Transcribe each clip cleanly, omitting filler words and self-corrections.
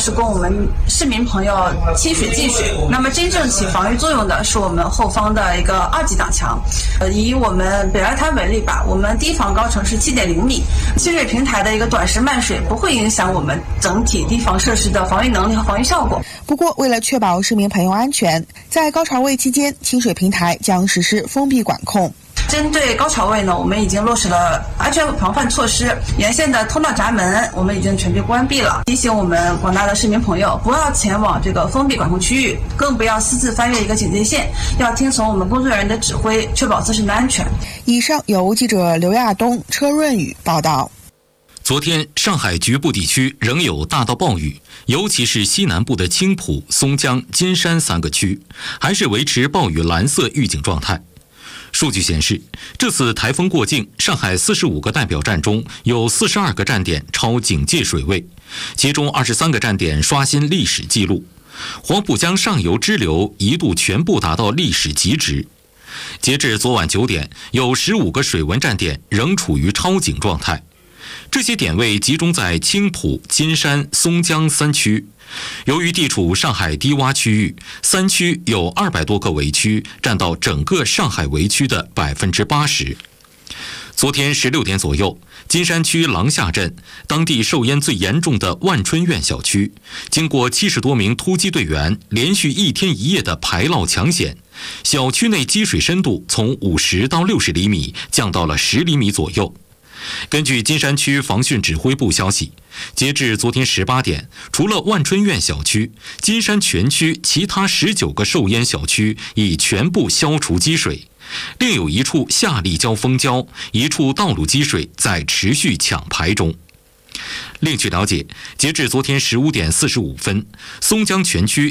是供我们市民朋友亲水祭水。那么真正起防御作用的是我们后方的一个2级挡墙。以我们北外滩为例吧，我们堤防高程是7.0米，清水平台的一个短时漫水不会影响我们整体堤防设施的防御能力和防御效果。 不过，为了确保市民朋友安全，在高潮位期间，清水平台将实施封闭管控。 针对高潮位呢，我们已经落实了安全防范措施，沿线的通道闸门我们已经全部关闭了。提醒我们广大的市民朋友，不要前往这个封闭管控区域，更不要私自翻越一个警戒线，要听从我们工作人员的指挥，确保自身的安全。 以上由记者刘亚东、车润宇报道。 昨天，上海局部地区仍有大到暴雨，尤其是西南部的青浦、松江、金山3个区，还是维持暴雨蓝色预警状态。数据显示，这次台风过境，上海45个代表站中有42个站点超警戒水位，其中23个站点刷新历史记录。黄浦江上游支流一度全部达到历史极值。截至昨晚9点，有15个水文站点仍处于超警状态。这些点位集中在青浦、金山、松江3区。由于地处上海低洼区域，3区有200多个围区，占到整个上海围区的80%。昨天16点左右，金山区廊下镇，当地受淹最严重的万春苑小区，经过70多名突击队员连续1天1夜的排涝抢险，小区内积水深度从50到60厘米降到了10厘米左右。根据金山区防汛指挥部消息，截至昨天18点，除了万春苑小区，金山全区其他19个受淹小区已全部消除积水，另有1处下立交封交，1处道路积水在持续抢排中。另据了解，截至昨天15点45分，松江全区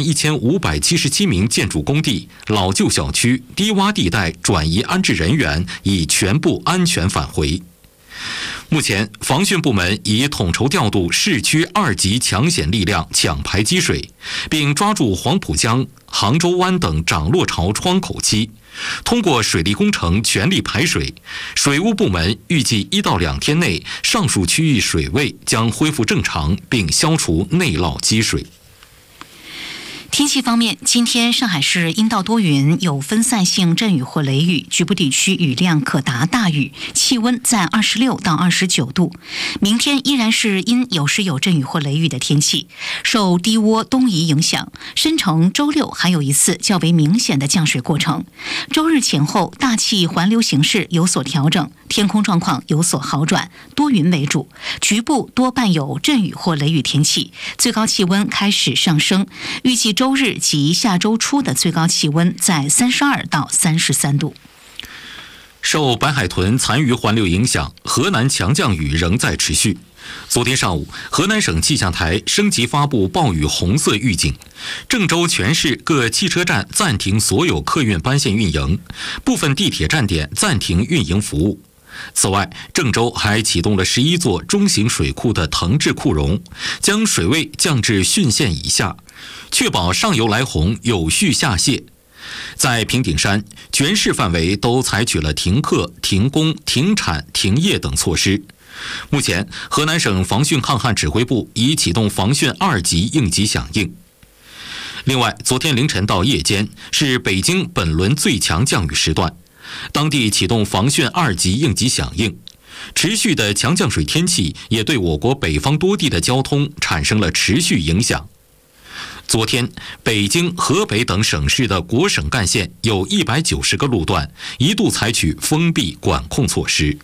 11577名建筑工地、老旧小区、低洼地带转移安置人员已全部安全返回。目前，防汛部门已统筹调度市区2级抢险力量抢排积水，并抓住黄浦江、杭州湾等涨落潮窗口期，通过水利工程全力排水。水务部门预计1到2天内，上述区域水位将恢复正常，并消除内涝积水。 天气方面，今天上海市阴到多云，有分散性阵雨或雷雨，局部地区雨量可达大雨，气温在26到29度。明天依然是阴有时有阵雨或雷雨的天气，受低涡东移影响，申城周六还有一次较为明显的降水过程。周日前后大气环流形势有所调整，天空状况有所好转，多云为主，局部多伴有阵雨或雷雨天气，最高气温开始上升，预计周日及下周初的最高气温在32到33度。 受白海豚残余环流影响，河南强降雨仍在持续。昨天上午，河南省气象台升级发布暴雨红色预警，郑州全市各汽车站暂停所有客运班线运营，部分地铁站点暂停运营服务。此外，郑州还启动了11座中型水库的腾质库容，将水位降至汛线以下，确保上游来洪有序下泄。在平顶山，全市范围都采取了停课、停工、停产、停业等措施。目前，河南省防汛抗旱指挥部已启动防汛2级应急响应。另外，昨天凌晨到夜间是北京本轮最强降雨时段，当地启动防汛2级应急响应。持续的强降水天气也对我国北方多地的交通产生了持续影响。昨天，北京、河北等省市的国省干线有190个路段一度采取封闭管控措施。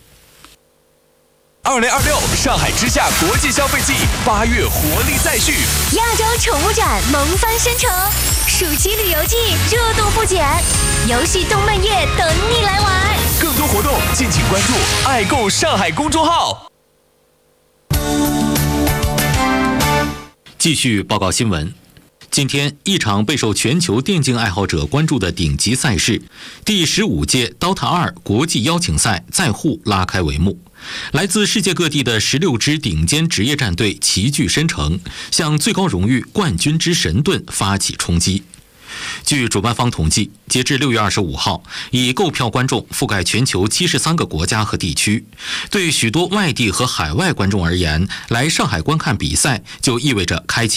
2026上海之夏国际消费季8月活力再续， 亚洲宠物展萌翻新城，暑期旅游季热度不减，游戏动漫夜等你来玩。 更多活动敬请关注爱购上海公众号。 继续报告新闻。今天，一场备受全球电竞爱好者关注的顶级赛事——第15届 DOTA 2国际邀请赛在沪拉开帷幕。来自世界各地的16支顶尖职业战队齐聚申城，向最高荣誉冠军之神盾发起冲击。据主办方统计，截至6月25号，已购票观众覆盖全球73个国家和地区。对许多外地和海外观众而言，来上海观看比赛就意味着开启